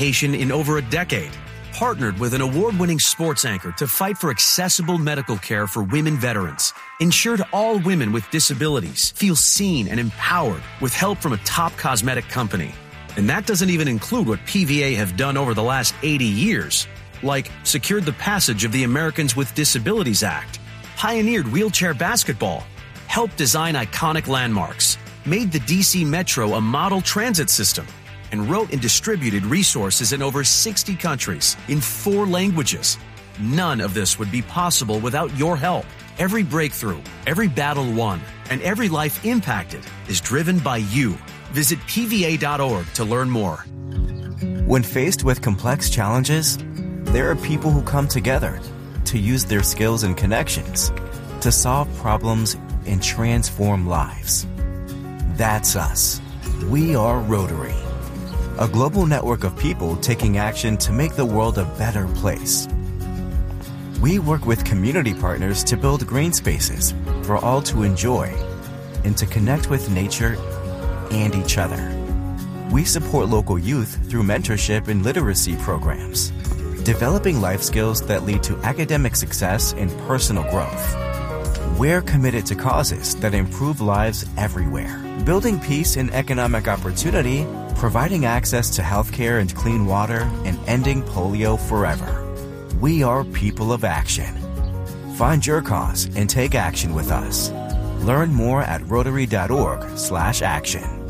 in over a decade. Partnered with an award-winning sports anchor to fight for accessible medical care for women veterans. Ensured all women with disabilities feel seen and empowered with help from a top cosmetic company. And that doesn't even include what PVA have done over the last 80 years. Like secured the passage of the Americans with Disabilities Act, pioneered wheelchair basketball, helped design iconic landmarks, made the DC Metro a model transit system, and wrote and distributed resources in over 60 countries in 4 languages. None of this would be possible without your help. Every breakthrough, every battle won, and every life impacted is driven by you. Visit PVA.org to learn more. When faced with complex challenges, there are people who come together to use their skills and connections to solve problems and transform lives. That's us. We are Rotary, a global network of people taking action to make the world a better place. We work with community partners to build green spaces for all to enjoy and to connect with nature and each other. We support local youth through mentorship and literacy programs, developing life skills that lead to academic success and personal growth. We're committed to causes that improve lives everywhere, building peace and economic opportunity, providing access to healthcare and clean water, and ending polio forever. We are people of action. Find your cause and take action with us. Learn more at Rotary.org/action.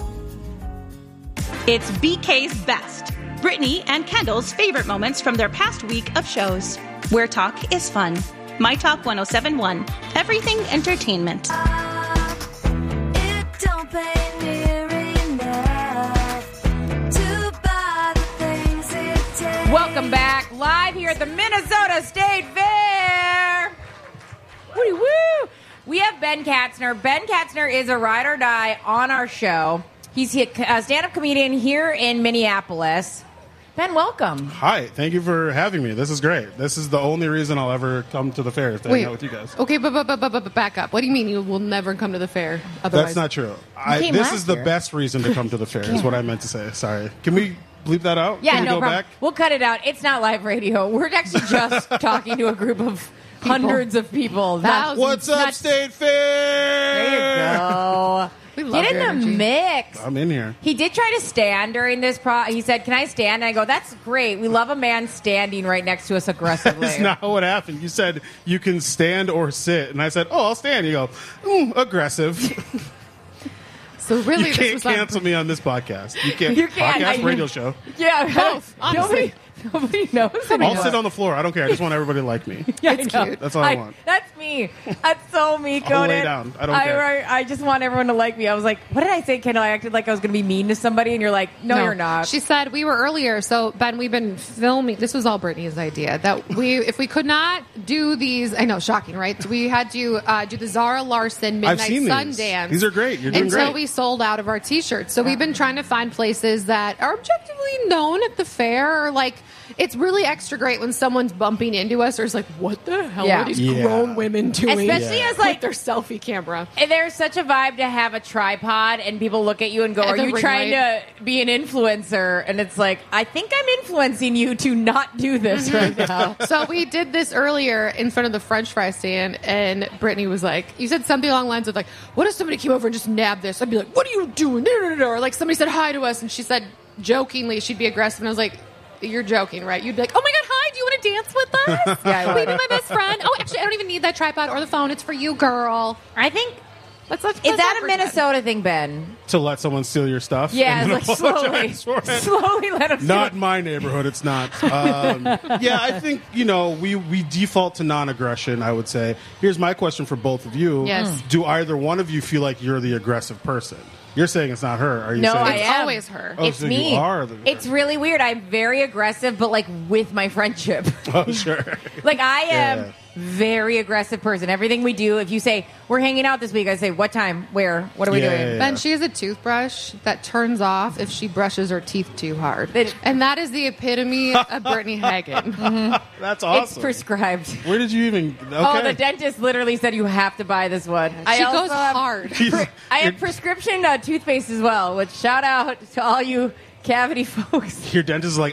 It's BK's Best, Brittany and Kendall's favorite moments from their past week of shows, where talk is fun. My Talk 1071, everything entertainment. It don't pay near enough to buy the things it takes. Welcome back, live here at the Minnesota State Fair. Woody woo! We have Ben Katzner. Ben Katzner is a ride or die on our show. He's a stand-up comedian here in Minneapolis. Ben, welcome. Hi, thank you for having me. This is great. This is the only reason I'll ever come to the fair is to hang out with you guys. Okay, but back up. What do you mean you will never come to the fair? Otherwise? That's not true. This is the best reason to come to the fair is what I meant to say. Sorry. Can we bleep that out? Yeah, Can we no go problem. back? We'll cut it out. It's not live radio. We're actually just talking to a group of hundreds of people. What's up, State Fair? There you go. We love Get in your the energy. mix. I'm in here. He did try to stand during this. He said, "Can I stand?" And I go, "That's great. We love a man standing right next to us aggressively." That's not what happened. You said you can stand or sit, and I said, "Oh, I'll stand." You go, aggressive. So really, You this can't was cancel me on this podcast. You can't. You can't. Podcast, radio show. Yeah, Both, honestly. Nobody knows. I'll sit on the floor. I don't care. I just want everybody to like me. Yeah, It's I know. cute. That's all I want. That's me. That's so me, Conan. I'll lay down. I don't care. I just want everyone to like me. I was like, what did I say, Kendall? I acted like I was going to be mean to somebody, and you're like, no, you're not. She said we were earlier. So Ben, we've been filming. This was all Brittany's idea that if we could not do these, I know, shocking, right? We had to do the Zara Larson I've Midnight seen Sun these. Dance. These are great. You're doing until great. we sold out of our T-shirts. So we've been trying to find places that are objectively known at the fair, or like. It's really extra great when someone's bumping into us or is like, what the hell are these grown women doing? Especially as like their selfie camera. And there's such a vibe to have a tripod and people look at you and go, At are the you ring trying light. to be an influencer? And it's like, I think I'm influencing you to not do this right now. So we did this earlier in front of the French fry stand, and Brittany was like, you said something along the lines of like, what if somebody came over and just nabbed this? I'd be like, what are you doing? Or like somebody said hi to us, and she said jokingly she'd be aggressive, and I was like, you're joking, right? You'd be like, oh my God, hi, do you want to dance with us? Yeah, I Will would. you be my best friend? Oh, actually, I don't even need that tripod or the phone. It's for you, girl. I think, Let's is that a pretend. Minnesota thing, Ben? To let someone steal your stuff? Yeah, and it's then like apologize for it? slowly let them Not in my neighborhood, it's not. Yeah, I think, we default to non-aggression, I would say. Here's my question for both of you. Yes. Do either one of you feel like you're the aggressive person? You're saying it's not her. Are you No, saying I It's am. always her. Oh, It's so me. You are the It's really weird. I'm very aggressive, but like with my friendship. Oh, sure. Like I am Yeah. very aggressive person. Everything we do, if you say we're hanging out this week, I say what time, where, what are we doing? Yeah. Ben, she has a toothbrush that turns off if she brushes her teeth too hard. And that is the epitome of Brittany Hagen. That's It's awesome. prescribed. Where did you even... Okay. Oh, the dentist literally said you have to buy this one. She also goes have- hard. I have prescription toothpaste as well, which shout out to all you cavity folks. Your dentist is like,